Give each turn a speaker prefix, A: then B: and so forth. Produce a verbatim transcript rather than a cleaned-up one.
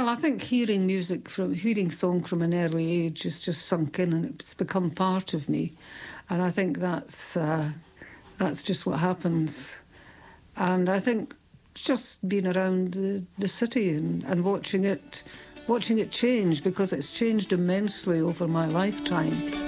A: Well, I think hearing music from hearing song from an early age has just sunk in and it's become part of me, and I think that's uh, that's just what happens. And I think just being around the, the city and, and watching it, watching it change, because it's changed immensely over my lifetime.